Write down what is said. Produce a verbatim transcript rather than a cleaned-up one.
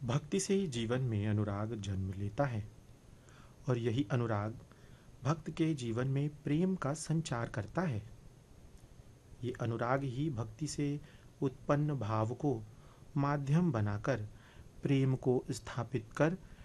भक्ति से ही जीवन में अनुराग जन्म लेता है और यही अनुराग भक्त के जीवन में प्रेम का संचार करता है। ये अनुराग ही भक्ति से उत्पन्न भाव को माध्यम बनाकर प्रेम को स्थापित कर